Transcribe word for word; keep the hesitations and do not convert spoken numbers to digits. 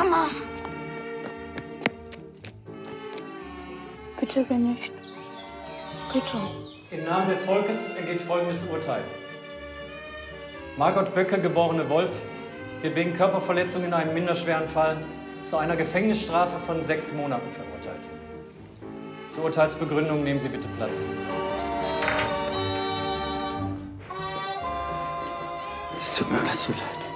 Mama! Bitte geh nicht. Bitte. Im Namen des Volkes ergeht folgendes Urteil. Margot Böcke, geborene Wolf, wird wegen Körperverletzung in einem minderschweren Fall zu einer Gefängnisstrafe von sechs Monaten verurteilt. Zur Urteilsbegründung nehmen Sie bitte Platz. Es tut mir alles so leid.